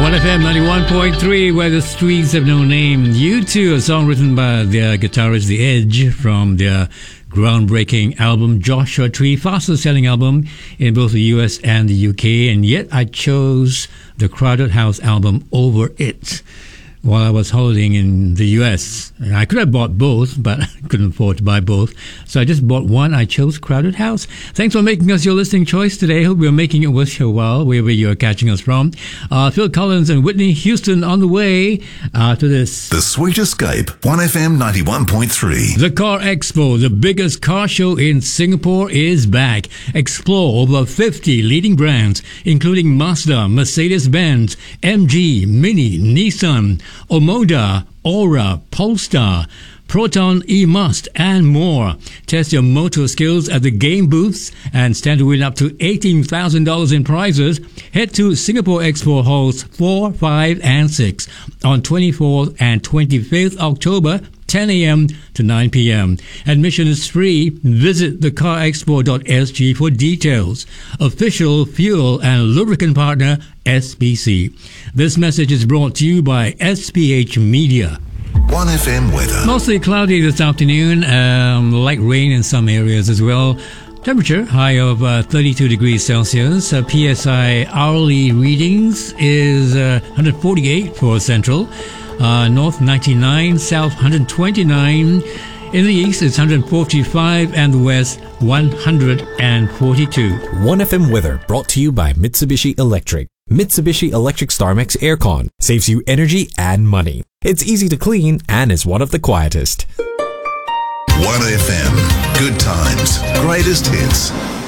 1FM 91.3, where the streets have no name. U2, a song written by their guitarist The Edge from their groundbreaking album Joshua Tree, fastest selling album in both the US and the UK, and yet I chose the Crowded House album over it while I was holidaying in the US. And I could have bought both, but I couldn't afford to buy both. So I just bought one. I chose Crowded House. Thanks for making us your listening choice today. Hope you're making it worth your while, wherever you're catching us from. Phil Collins and Whitney Houston on the way after this. The Sweet Escape, 1FM 91.3. The Car Expo, the biggest car show in Singapore, is back. Explore over 50 leading brands, including Mazda, Mercedes-Benz, MG, Mini, Nissan, Omoda, Aura, Polestar, Proton, E-Must, and more. Test your motor skills at the game booths and stand to win up to $18,000 in prizes. Head to Singapore Expo Halls 4, 5, and 6 on 24th and 25th October, 10 a.m. to 9 p.m. Admission is free. Visit thecarexpo.sg for details. Official fuel and lubricant partner, SPC. This message is brought to you by SPH Media. 1FM weather. Mostly cloudy this afternoon, light rain in some areas as well. Temperature high of 32 degrees Celsius. PSI hourly readings is 148 for Central. North 99, South 129. In the East it's 145 and the West 142. 1FM weather brought to you by Mitsubishi Electric. Mitsubishi Electric Starmex Aircon saves you energy and money. It's easy to clean and is one of the quietest. 1FM, good times, greatest hits.